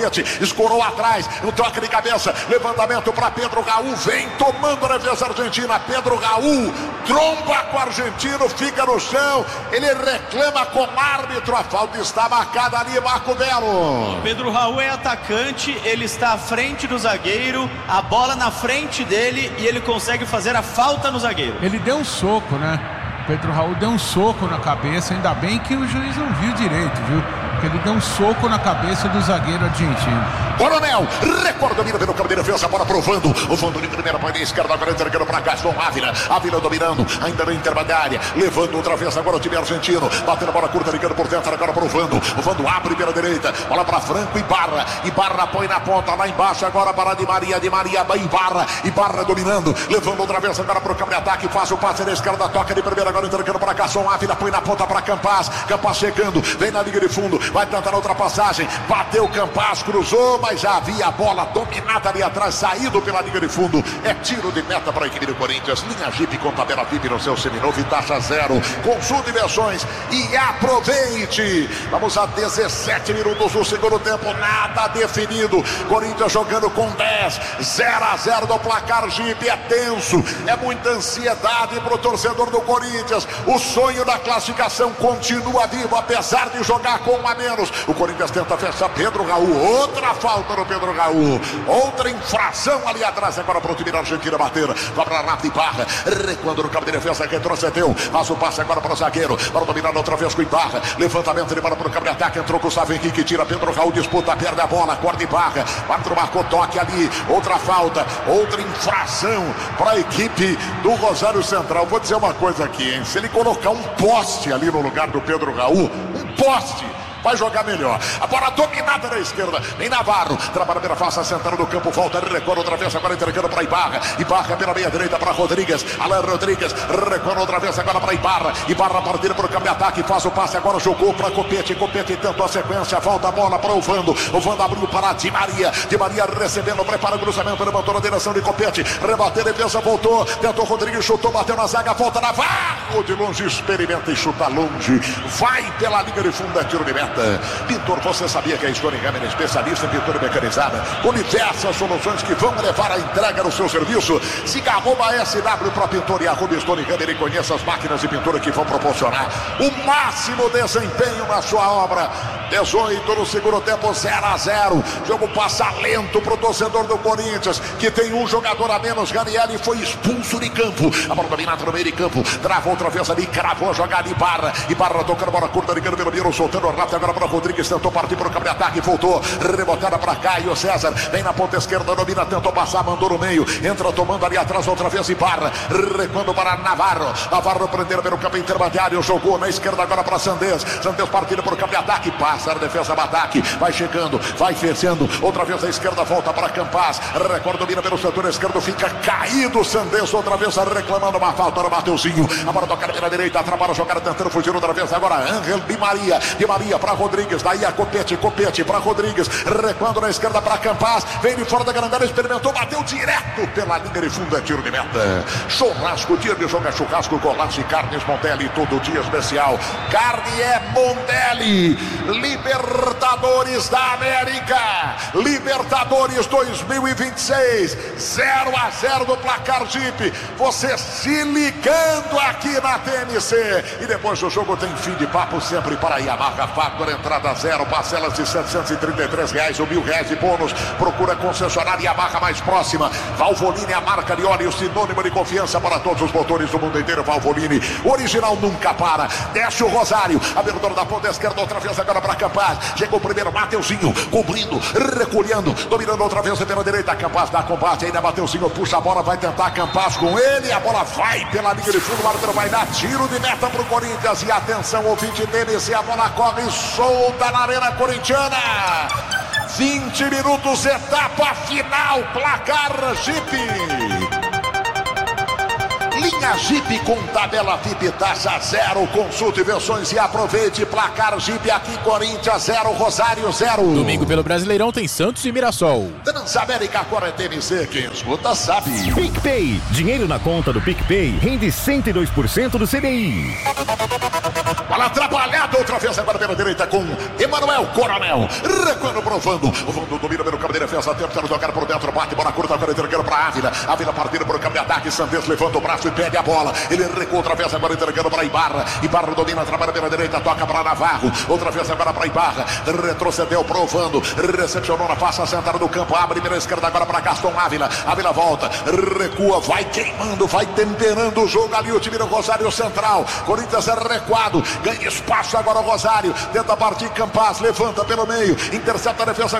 Copete, escorou atrás, um toque de cabeça, levantamento para Pedro Raul, vem tomando a defesa argentina. Pedro Raul tromba com o argentino, fica no chão, ele reclama com o árbitro, a falta está marcada ali, Marco Belo. Pedro Raul é atacante, ele está à frente do zagueiro, a bola na frente dele e ele consegue fazer a falta no zagueiro. Ele deu um soco, né? Pedro Raul deu um soco na cabeça, ainda bem que o juiz não viu direito, viu? Porque ele deu um soco na cabeça do zagueiro argentino. Coronel, recorde, domina pelo campo de defesa, bola provando, o fundo de primeira para a esquerda, agora entregando para Gaston Ávila, Ávila dominando, ainda na intermediária, levando outra vez agora o time argentino, batendo a bola curta, ligando por dentro, agora provando, o Vando abre pela direita, bola para Franco e Barra põe na ponta, lá embaixo agora para Di Maria e Barra dominando, levando outra vez agora para o campo de ataque, faz o passe na esquerda, toca de primeira, agora entregando para Gaston Ávila, põe na ponta para Campas chegando, vem na liga de fundo, vai tentar a ultrapassagem, bateu Campas, cruzou, mas já havia a bola dominada ali atrás, saído pela linha de fundo, é tiro de meta para a equipe do Corinthians, linha Jeep com tabela VIP no seu seminovo e taxa zero, consulte versões e aproveite. Vamos a 17 minutos do segundo tempo, nada definido, Corinthians jogando com 10, 0-0 no placar. Jeep é tenso, é muita ansiedade para o torcedor do Corinthians, o sonho da classificação continua vivo, apesar de jogar com um a menos. O Corinthians tenta fechar Pedro Raul, outra falta no Pedro Raul, outra infração ali atrás, agora para o time da Argentina bater, vai para Rafa e Barra, recuando no campo de defesa, retrocedeu, faz o passe agora para o zagueiro, para dominar outra vez com Ibarra, levantamento de bola para o campo de ataque, entrou Gustavo Henrique, tira Pedro Raul, disputa, perde a bola, corta Ibarra, o árbitro marcou toque ali, outra falta, outra infração para a equipe do Rosário Central. Vou dizer uma coisa aqui, hein? Se ele colocar um poste ali no lugar do Pedro Raul, um poste, vai jogar melhor. A bola dominada na esquerda, vem Navarro, trabalha pela face central do campo, volta, recuando outra vez, agora entregando para Ibarra pela meia direita para Rodrigues, Alain Rodrigues, recuando outra vez agora para Ibarra partindo para o campo de ataque, faz o passe, agora jogou para Copete tentou a sequência, volta a bola para o Vando abriu para Di Maria recebendo, prepara o cruzamento, levantou na direção de Copete, rebateu, defesa, voltou, tentou Rodrigues, chutou, bateu na zaga, volta Navarro, de longe, experimenta e chuta longe, vai pela linha de fundo, é tiro de meta. Pintor, você sabia que a Stone Hammer é especialista em pintura mecanizada, com diversas soluções que vão levar a entrega no seu serviço? Siga @SW para pintor e @Stone Hammer e conheça as máquinas de pintura que vão proporcionar o máximo desempenho na sua obra. 18 no segundo tempo, 0-0. Jogo passa lento pro torcedor do Corinthians, que tem um jogador a menos. Ranieri foi expulso de campo. A bola dominada no meio de campo. Travou outra vez ali, cravou a jogada Ibarra tocando a bola curta, ligando pelo Miro, soltando o rápido agora para Rodrigues. Tentou partir para o campo de ataque, voltou. Rebotada para Caio César. Vem na ponta esquerda, domina, tentou passar, mandou no meio. Entra tomando ali atrás outra vez Ibarra. Recuando para Navarro prendendo pelo campo intermediário. Jogou na esquerda agora para Sandez. Sandez partindo para o campo de ataque. Passa a defesa do ataque, vai chegando, vai fechando, outra vez a esquerda, volta para Campas, recorda, domina pelo setor esquerdo, fica caído Sandez, outra vez reclamando uma falta no Mateuzinho, a bola toca na direita, atrapalha a jogada, tentando fugir outra vez, agora Ángel Di Maria para Rodrigues, daí a Copete para Rodrigues, recuando na esquerda para Campas, vem de fora da grande área, experimentou, bateu direto pela linha de fundo, é tiro de meta. Churrasco, dia de jogo é churrasco, Golaço e Carnes Mondelli, todo dia especial, carne é Mondelli. Libertadores da América, Libertadores 2026, 0-0 do placar Jeep, você se ligando aqui na TNC, e depois do jogo tem fim de papo sempre para Yamaha Factor, entrada zero, parcelas de R$733 ou R$1.000 de bônus, procura concessionária Yamaha mais próxima. Valvoline, a marca de óleo, sinônimo de confiança para todos os motores do mundo inteiro. Valvoline, original nunca para. Desce o Rosário, abertura da ponta esquerda, outra vez agora para Campas, chegou o primeiro Mateuzinho, cobrindo, recolhendo, dominando outra vez pela direita, Campas dá combate, ainda Mateuzinho puxa a bola, vai tentar Campas com ele, a bola vai pela linha de fundo, o árbitro vai dar tiro de meta pro Corinthians, e atenção, ouvinte TNC, a bola corre solta na arena corintiana, 20 minutos, etapa final, placar Jeep. Linha Jeep com tabela VIP, taxa 0. Consulte versões e aproveite. Placar Jeep aqui, Corinthians 0, Rosário 0. Domingo pelo Brasileirão tem Santos e Mirassol. Transamérica agora é TMC, quem escuta sabe. PicPay, dinheiro na conta do PicPay rende 102% do CDI. Bola atrapalhada, outra vez agora pela direita com Emanuel Coronel. Recuando pro Vando. O Vando domina pelo campo de defesa, tenta jogar por dentro, bate, bola curta, agora entregando pra Ávila. Ávila partindo pro campo de ataque, Santos levanta o braço e pede a bola. Ele recua outra vez agora entregando pra Ibarra. Ibarra domina, trabalha pela direita, toca pra Navarro. Outra vez agora pra Ibarra. Retrocedeu pro Vando. Recepcionou na passa, central do campo, abre pela esquerda agora pra Gaston Ávila. Ávila volta, recua, vai queimando, vai temperando o jogo ali o time do Rosário Central. Corinthians é recuado, ganha espaço agora o Rosário, tenta partir Campaz, levanta pelo meio, intercepta a defesa